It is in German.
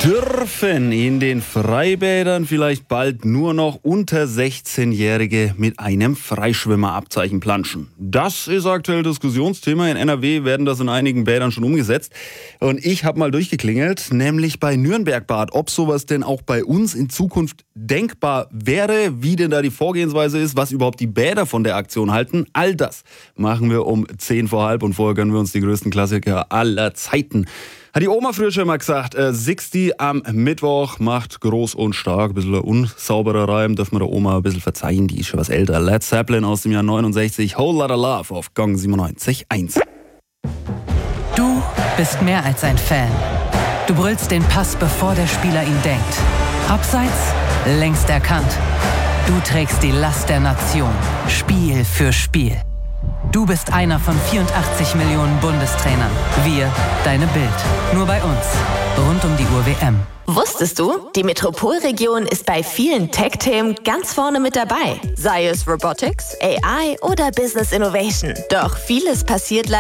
Dürfen in den Freibädern vielleicht bald nur noch unter 16-Jährige mit einem Freischwimmerabzeichen planschen? Das ist aktuell Diskussionsthema. In NRW werden das in einigen Bädern schon umgesetzt. Und ich habe mal durchgeklingelt, nämlich bei Nürnbergbad, ob sowas denn auch bei uns in Zukunft denkbar wäre, wie denn da die Vorgehensweise ist, was überhaupt die Bäder von der Aktion halten. All das machen wir um 10 vor halb und vorher gönnen wir uns die größten Klassiker aller Zeiten. Hat die Oma früher schon mal gesagt, 60 am Mittwoch macht groß und stark. Ein bisschen ein unsauberer Reim, darf man der Oma ein bisschen verzeihen, die ist schon was älter. Led Zeppelin aus dem Jahr 69, Whole Lotta Love auf Gong 97.1. Du bist mehr als ein Fan. Du brüllst den Pass, bevor der Spieler ihn denkt. Abseits, längst erkannt. Du trägst die Last der Nation, Spiel für Spiel. Du bist einer von 84 Millionen Bundestrainern. Wir, deine Bild. Nur bei uns. Rund um die Uhr WM. Wusstest du, die Metropolregion ist bei vielen Tech-Themen ganz vorne mit dabei. Sei es Robotics, AI oder Business Innovation. Doch vieles passiert leider